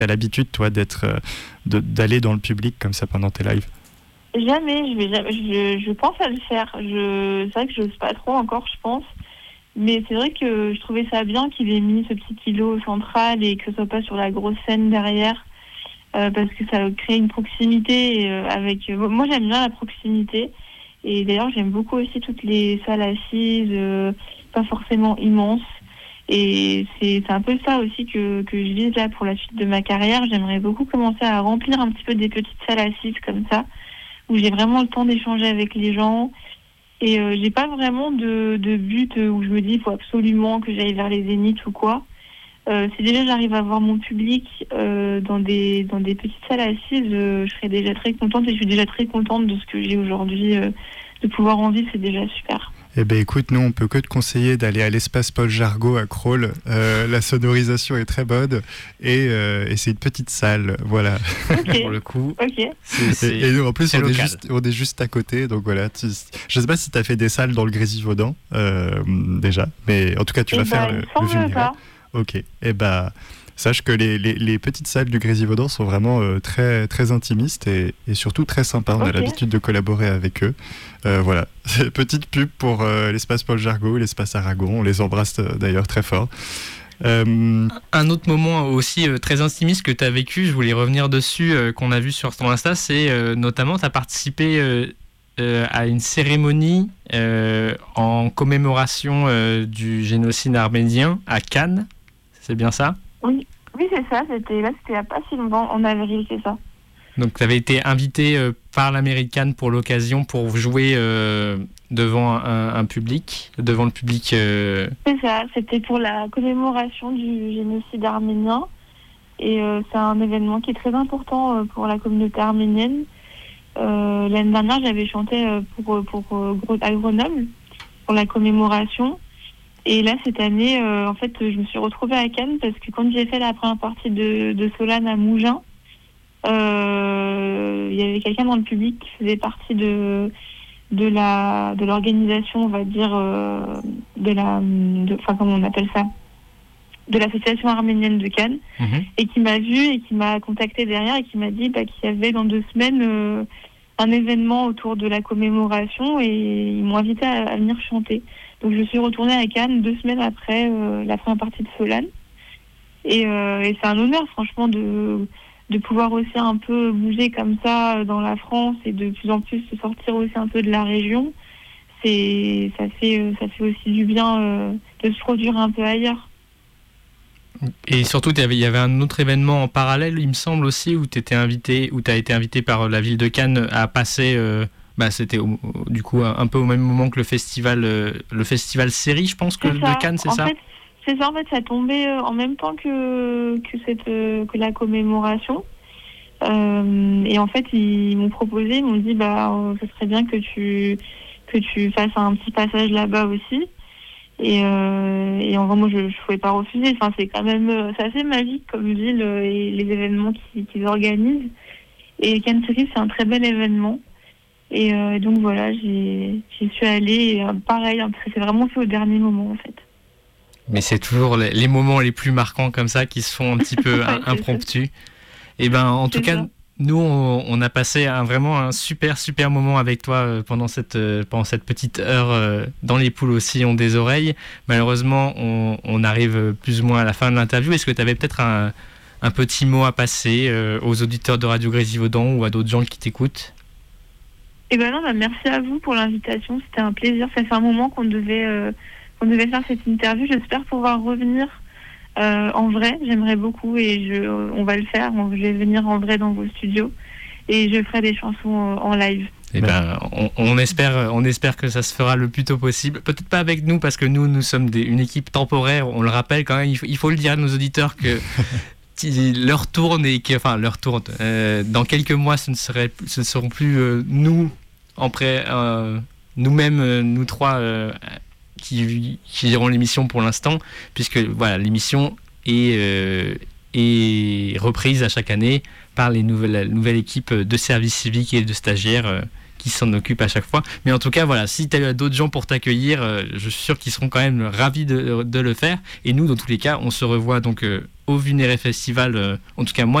T'as l'habitude, toi, d'aller dans le public comme ça pendant tes lives? Jamais, je pense à le faire. C'est vrai que je n'ose pas trop encore, je pense. Mais c'est vrai que je trouvais ça bien qu'il ait mis ce petit îlot central et que ce soit pas sur la grosse scène derrière. Parce que ça crée une proximité avec... moi, j'aime bien la proximité. Et d'ailleurs, j'aime beaucoup aussi toutes les salles assises, pas forcément immenses. Et c'est un peu ça aussi que je vise là pour la suite de ma carrière. J'aimerais beaucoup commencer à remplir un petit peu des petites salles assises comme ça, où j'ai vraiment le temps d'échanger avec les gens. Et j'ai pas vraiment de but où je me dis il faut absolument que j'aille vers les zéniths ou quoi. Si déjà j'arrive à voir mon public dans des petites salles assises, je serais déjà très contente et je suis déjà très contente de ce que j'ai aujourd'hui. De pouvoir en vivre, c'est déjà super. Eh bien écoute, nous on peut que te conseiller d'aller à l'espace Paul Jargot à Crolles. La sonorisation est très bonne et c'est une petite salle, voilà. Okay. Pour le coup. Ok. Et nous en plus on est juste à côté, donc voilà. Je sais pas si tu as fait des salles dans le Grésivaudan déjà, mais en tout cas tu vas faire le Vulnérable. Ok. Et sache que les petites salles du Grésivaudan sont vraiment très, très intimistes et surtout très sympas. On a l'habitude de collaborer avec eux. Voilà, petite pub pour l'espace Paul Jargot, l'espace Aragon. On les embrasse d'ailleurs très fort. Un autre moment aussi très intimiste que tu as vécu, je voulais revenir dessus, qu'on a vu sur ton Insta, c'est notamment tu as participé à une cérémonie en commémoration du génocide arménien à Cannes. C'est bien ça ? Oui, c'est ça. C'était il n'y a pas si longtemps, en avril, c'est ça. Donc, tu avais été invité par l'Américaine pour l'occasion pour jouer devant un public, devant le public. C'est ça. C'était pour la commémoration du génocide arménien. Et c'est un événement qui est très important pour la communauté arménienne. L'année dernière, j'avais chanté à Grenoble pour la commémoration. Et là, cette année, en fait, je me suis retrouvée à Cannes parce que quand j'ai fait la première partie de Solane à Mougins, il y avait quelqu'un dans le public qui faisait partie de l'organisation, on va dire, comment on appelle ça, de l'association arménienne de Cannes, et qui m'a vue et qui m'a contacté derrière et qui m'a dit qu'il y avait dans 2 semaines un événement autour de la commémoration et ils m'ont invité à venir chanter. Donc je suis retournée à Cannes 2 semaines après la première partie de Solane. Et c'est un honneur, franchement, de pouvoir aussi un peu bouger comme ça dans la France et de plus en plus se sortir aussi un peu de la région. Ça fait aussi du bien de se produire un peu ailleurs. Et surtout, il y avait un autre événement en parallèle, il me semble aussi, où tu as été invité par la ville de Cannes à passer... c'était du coup un peu au même moment que le festival Série, je pense, de Cannes, c'est ça ? C'est ça, en fait, ça tombait en même temps que la commémoration. Et en fait, ils m'ont proposé, ils m'ont dit, ce serait bien que tu fasses un petit passage là-bas aussi. Et en vrai, moi, je ne pouvais pas refuser. Enfin, c'est assez magique comme ville et les événements qu'ils organisent. Et Cannes Série, c'est un très bel événement. Et donc voilà, j'y suis allée. Et, pareil, c'est vraiment fait au dernier moment, en fait. Mais c'est toujours les moments les plus marquants comme ça qui se font un petit peu impromptus. Et en tout cas, nous, on a passé vraiment un super, super moment avec toi pendant cette petite heure dans les poules aussi ont des oreilles. Malheureusement, on arrive plus ou moins à la fin de l'interview. Est-ce que tu avais peut-être un petit mot à passer aux auditeurs de Radio Grésivaudan ou à d'autres gens qui t'écoutent ? Merci à vous pour l'invitation. C'était un plaisir. Ça fait un moment qu'on devait faire cette interview. J'espère pouvoir revenir en vrai. J'aimerais beaucoup et on va le faire. Je vais venir en vrai dans vos studios et je ferai des chansons en live. On espère que ça se fera le plus tôt possible. Peut-être pas avec nous parce que nous sommes une équipe temporaire. On le rappelle quand même. Il faut le dire à nos auditeurs que leur tourne dans quelques mois, ce ne seront plus nous-mêmes, nous trois, qui gérons l'émission pour l'instant, puisque l'émission est reprise à chaque année par la nouvelle équipe de service civique et de stagiaires qui s'en occupent à chaque fois. Mais en tout cas, si tu as d'autres gens pour t'accueillir, je suis sûr qu'ils seront quand même ravis de le faire. Et nous, dans tous les cas, on se revoit donc au Vulnéré Festival. En tout cas, moi,